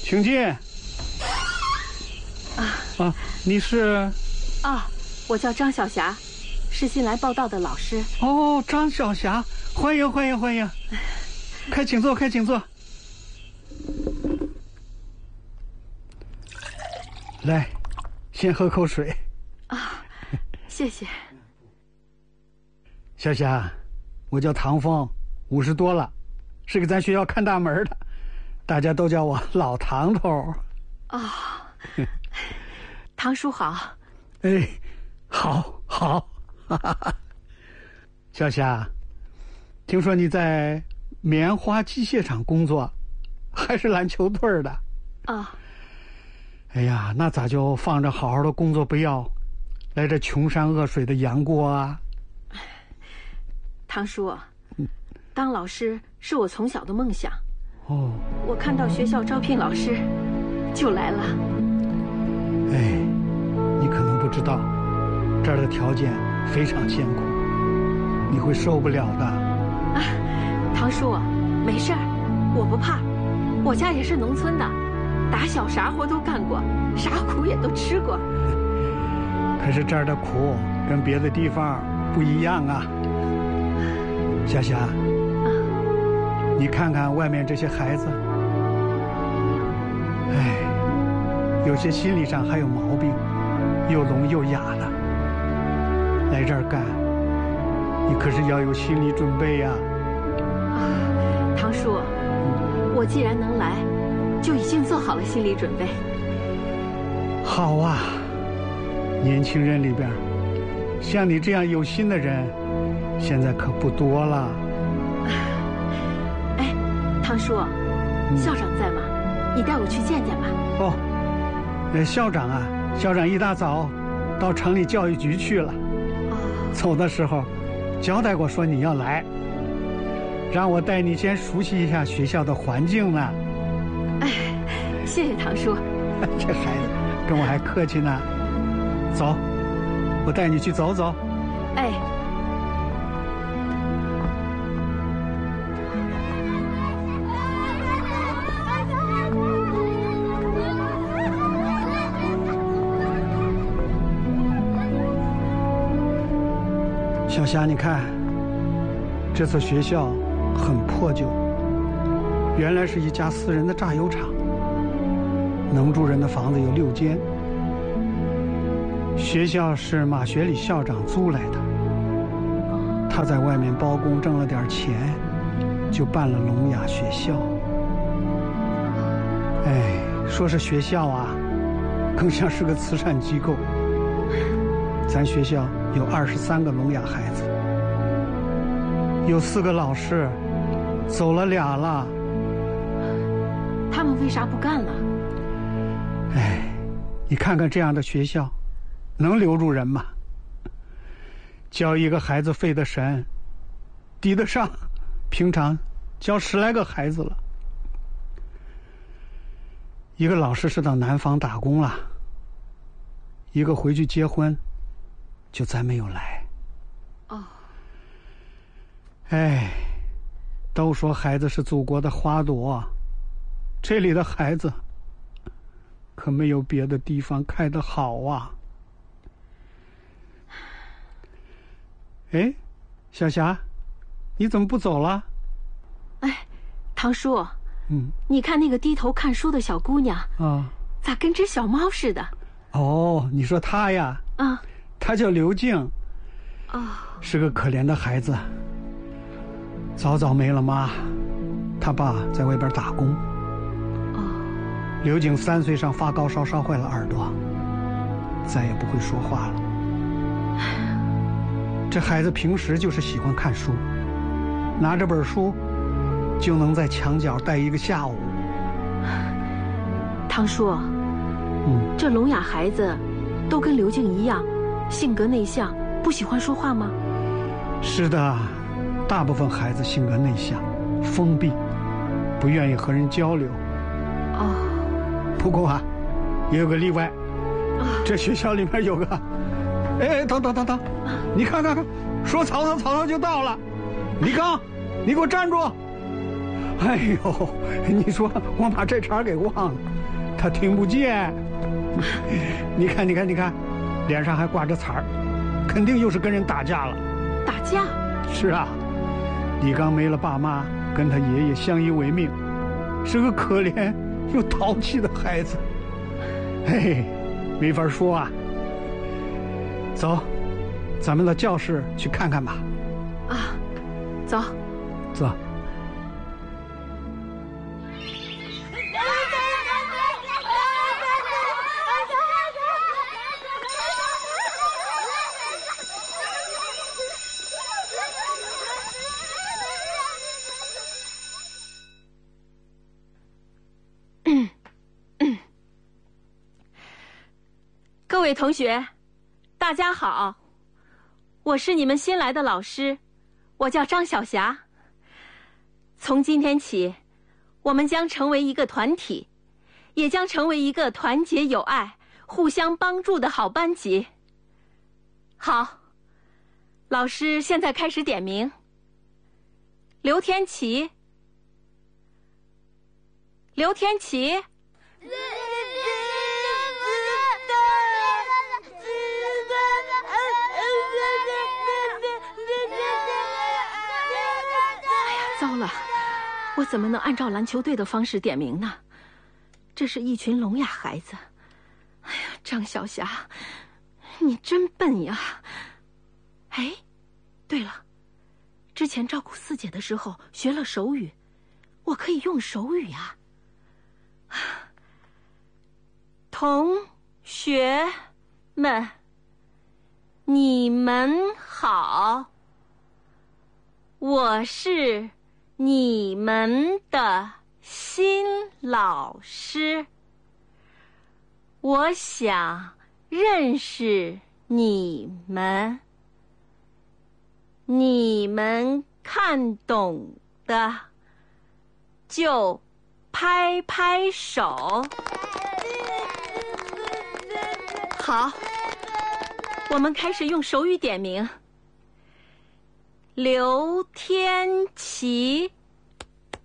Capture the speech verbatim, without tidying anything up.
请进。 啊啊，你是？ 啊，我叫张小霞，是新来报道的老师。 哦，张小霞，欢迎欢迎欢迎，快请坐，快请坐。来，先喝口水。 啊，谢谢。 小霞，我叫唐峰，五十多了，是给咱学校看大门的，大家都叫我老唐头。 啊，唐叔好。 哎，好，好，哈哈。小霞，听说你在棉花机械厂工作，还是篮球队的？ 啊。 哎呀，那咋就放着好好的工作不要，来这穷山恶水的杨过啊？ 唐叔，当老师是我从小的梦想。 哦。 我看到学校招聘老师，就来了。 哎，你可能不知道，这儿的条件非常艰苦，你会受不了的。 啊，唐叔，没事儿，我不怕。我家也是农村的，打小啥活都干过，啥苦也都吃过。 可是这儿的苦跟别的地方不一样啊。小霞，啊，你看看外面这些孩子，哎，有些心理上还有毛病，又聋又哑的，来这儿干，你可是要有心理准备呀。 啊，唐叔，嗯，我既然能来，就已经做好了心理准备。 好啊，年轻人里边，像你这样有心的人，现在可不多了。 哎，唐叔，嗯，校长在吗？你带我去见见吧。 哦，呃，校长啊，校长一大早到城里教育局去了。哦，走的时候交代过说你要来，让我带你先熟悉一下学校的环境呢。 哎，谢谢唐叔。 这孩子跟我还客气呢。走，我带你去走走。 哎。 小霞，你看，这所学校很破旧，原来是一家私人的榨油厂，能住人的房子有六间。学校是马学礼校长租来的，他在外面包工挣了点钱，就办了聋哑学校。哎，说是学校啊，更像是个慈善机构。咱学校有二十三个聋哑孩子，有四个老师，走了俩了。 他们为啥不干了？ 哎，你看看这样的学校，能留住人吗？教一个孩子费的神，抵得上平常教十来个孩子了。一个老师是到南方打工了，一个回去结婚。就咱没有来。 哦。 哎，都说孩子是祖国的花朵，这里的孩子可没有别的地方开得好啊。哎，小霞，你怎么不走了？ 哎，唐叔， 嗯， 你看那个低头看书的小姑娘啊， 咋跟只小猫似的？ 哦，你说她呀？ 啊。 他叫刘静， 哦， 是个可怜的孩子，早早没了妈，他爸在外边打工。 哦， 刘静三岁上发高烧，烧坏了耳朵，再也不会说话了。这孩子平时就是喜欢看书，拿着本书就能在墙角待一个下午。 唐叔， 嗯， 这聋哑孩子都跟刘静一样，性格内向，不喜欢说话吗？ 是的，大部分孩子性格内向，封闭，不愿意和人交流。 哦， 不过啊，也有个例外， 啊， 这学校里面有个，哎，等等等等，你看看看，说曹操曹操就到了，李刚，你给我站住！ 哎呦，你说我把这茬给忘了，他听不见。你看，你看，你看，脸上还挂着彩儿，肯定又是跟人打架了。 打架？ 是啊，李刚没了爸妈，跟他爷爷相依为命，是个可怜又淘气的孩子。嘿，没法说啊。走，咱们到教室去看看吧。 啊，走， 走。 各位同学，大家好，我是你们新来的老师，我叫张晓霞。从今天起，我们将成为一个团体，也将成为一个团结友爱、互相帮助的好班级。好，老师现在开始点名。刘天琪，刘天琪。糟了，我怎么能按照篮球队的方式点名呢？这是一群聋哑孩子。哎呀，张晓霞，你真笨呀！哎，对了，之前照顾四姐的时候学了手语，我可以用手语啊。同学们，你们好，我是你们的新老师，我想认识你们，你们看懂的就拍拍手。好，我们开始用手语点名。刘天琪。